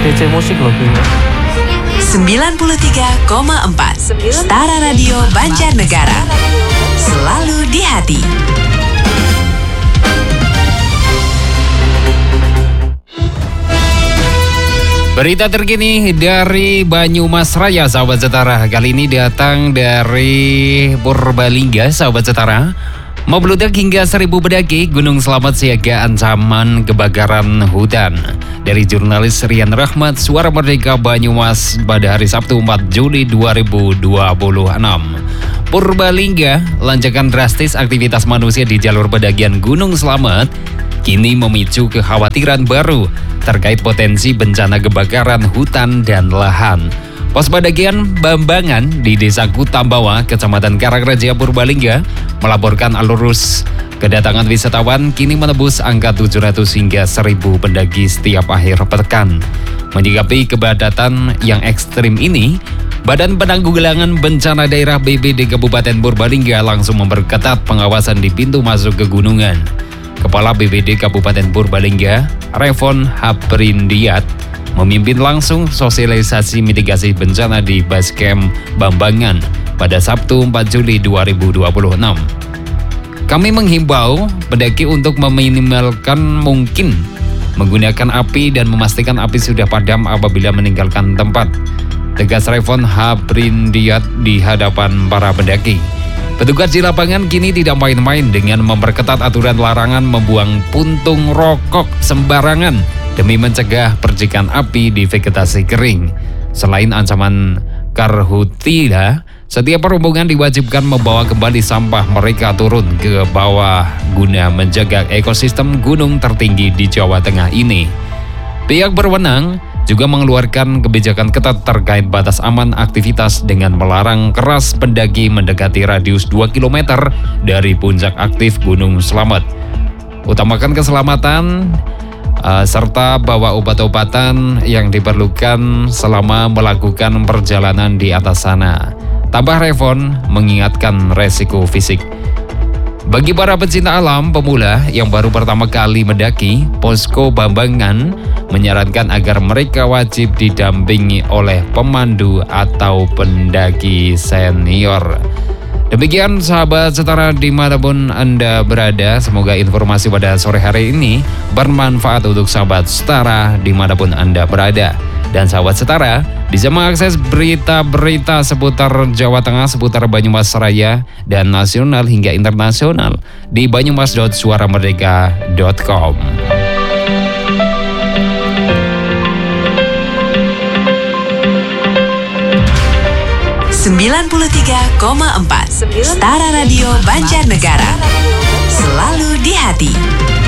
CC Musik loh ini. 93,4 Setara Radio Banjarnegara. Selalu di hati. Berita terkini dari Banyumas Raya, sahabat Setara. Kali ini datang dari Purbalingga, sahabat Setara. Membludak hingga 1000 pendaki, Gunung Slamet siaga ancaman kebakaran hutan. Dari jurnalis Rian Rahmat, Suara Merdeka Banyumas pada hari Sabtu 4 Juli 2026. Purbalingga, lonjakan drastis aktivitas manusia di jalur pendakian Gunung Slamet kini memicu kekhawatiran baru terkait potensi bencana kebakaran hutan dan lahan. Pos pendakian Bambangan di Desa Kutambawa, Kecamatan Karangraja, Purbalingga melaporkan arus kedatangan wisatawan kini menembus angka 700 hingga 1000 pendaki setiap akhir pekan. Menyikapi kepadatan yang ekstrim ini, Badan Penanggulangan Bencana Daerah BPBD Kabupaten Purbalingga langsung memperketat pengawasan di pintu masuk ke gunungan. Kepala BPBD Kabupaten Purbalingga, Revon Haprindiat, memimpin langsung sosialisasi mitigasi bencana di Basecamp Bambangan pada Sabtu 4 Juli 2026. Kami menghimbau pendaki untuk meminimalkan mungkin menggunakan api dan memastikan api sudah padam apabila meninggalkan tempat, tegas Revon Haprindiat di hadapan para pendaki. Petugas di lapangan kini tidak main-main dengan memperketat aturan larangan membuang puntung rokok sembarangan demi mencegah percikan api di vegetasi kering. Selain ancaman karhutila, setiap rombongan diwajibkan membawa kembali sampah mereka turun ke bawah guna menjaga ekosistem gunung tertinggi di Jawa Tengah ini. Pihak berwenang juga mengeluarkan kebijakan ketat terkait batas aman aktivitas dengan melarang keras pendaki mendekati radius 2 km dari puncak aktif Gunung Slamet. Utamakan keselamatan serta bawa obat-obatan yang diperlukan selama melakukan perjalanan di atas sana. Tambah Revon mengingatkan resiko fisik. Bagi para pecinta alam pemula yang baru pertama kali mendaki, Posko Bambangan menyarankan agar mereka wajib didampingi oleh pemandu atau pendaki senior. Demikian sahabat Setara dimanapun Anda berada, semoga informasi pada sore hari ini bermanfaat untuk sahabat Setara dimanapun Anda berada. Dan sahabat Setara bisa mengakses berita-berita seputar Jawa Tengah, seputar Banyumas Raya dan nasional hingga internasional di banyumas.suaramerdeka.com. 93,4 Setara Radio Banjarnegara. Selalu di hati.